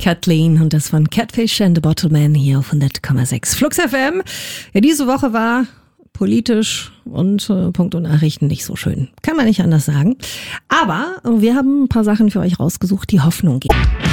Kathleen und das von Catfish and the Bottleman hier auf 100,6 Flux FM. Ja, diese Woche war politisch und Punkt und Nachrichten nicht so schön. Kann man nicht anders sagen. Aber wir haben ein paar Sachen für euch rausgesucht, die Hoffnung geben.